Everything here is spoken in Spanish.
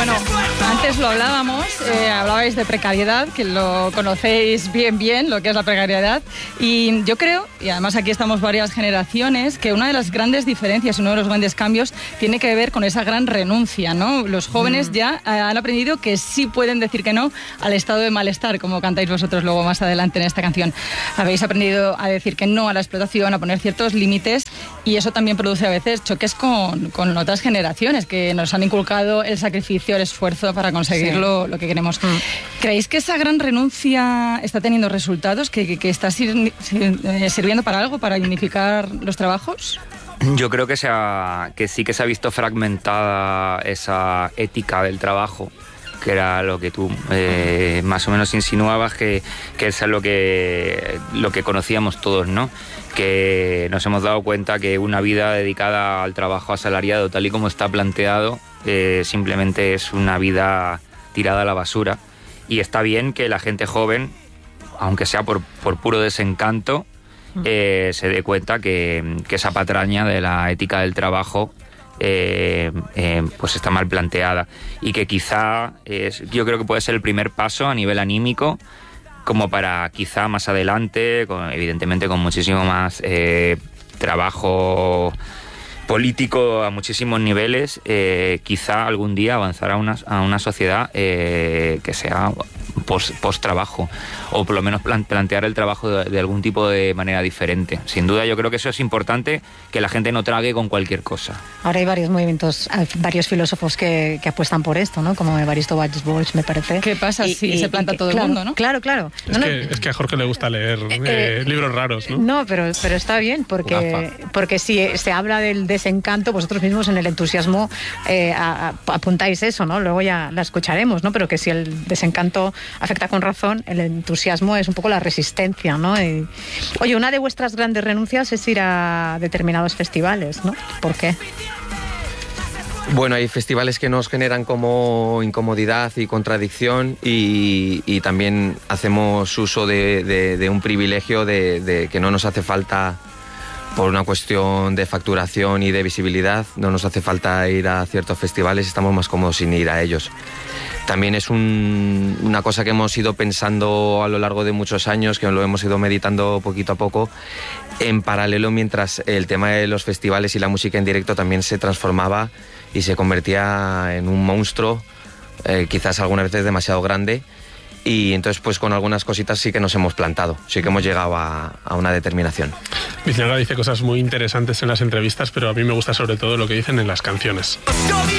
Bueno, antes lo hablábamos, hablabais de precariedad, que lo conocéis bien, lo que es la precariedad, y yo creo, y además aquí estamos varias generaciones, que una de las grandes diferencias, uno de los grandes cambios, tiene que ver con esa gran renuncia, ¿no? Los jóvenes ya han aprendido que sí pueden decir que no al estado de malestar, como cantáis vosotros luego más adelante en esta canción. Habéis aprendido a decir que no a la explotación, a poner ciertos límites, y eso también produce a veces choques con otras generaciones que nos han inculcado el sacrificio, el esfuerzo para conseguir lo que queremos. ¿Creéis que esa gran renuncia está teniendo resultados, que está sirviendo para algo, para unificar los trabajos? Yo creo que sí que se ha visto fragmentada esa ética del trabajo, que era lo que tú más o menos insinuabas, que es lo que conocíamos todos, ¿no? Que nos hemos dado cuenta que una vida dedicada al trabajo asalariado, tal y como está planteado, simplemente es una vida tirada a la basura. Y está bien que la gente joven, aunque sea por puro desencanto, se dé cuenta que esa patraña de la ética del trabajo pues está mal planteada, y que quizá yo creo que puede ser el primer paso a nivel anímico, como para quizá más adelante, evidentemente con muchísimo más trabajo político a muchísimos niveles, quizá algún día avanzar a una sociedad que sea post-trabajo, o por lo menos plantear el trabajo de algún tipo de manera diferente. Sin duda yo creo que eso es importante, que la gente no trague con cualquier cosa. Ahora hay varios movimientos, varios filósofos que apuestan por esto, ¿no? Como Evaristo Bages, me parece. ¿Qué pasa si se planta todo claro, el mundo, no? Claro. Es que a Jorge le gusta leer libros raros, ¿no? No, pero está bien, porque si se habla del desencanto, vosotros mismos en el entusiasmo apuntáis eso, ¿no? Luego ya la escucharemos, ¿no? Pero que si el desencanto afecta con razón, el entusiasmo es un poco la resistencia, ¿no? Oye, una de vuestras grandes renuncias es ir a determinados festivales, ¿no? ¿Por qué? Bueno, hay festivales que nos generan como incomodidad y contradicción, y también hacemos uso de un privilegio de que no nos hace falta, por una cuestión de facturación y de visibilidad, no nos hace falta ir a ciertos festivales, estamos más cómodos sin ir a ellos. También es una cosa que hemos ido pensando a lo largo de muchos años, que lo hemos ido meditando poquito a poco, en paralelo, mientras el tema de los festivales y la música en directo también se transformaba y se convertía en un monstruo, quizás algunas veces demasiado grande, y entonces pues con algunas cositas sí que nos hemos plantado, sí que hemos llegado a una determinación. Biznaga dice cosas muy interesantes en las entrevistas, pero a mí me gusta sobre todo lo que dicen en las canciones.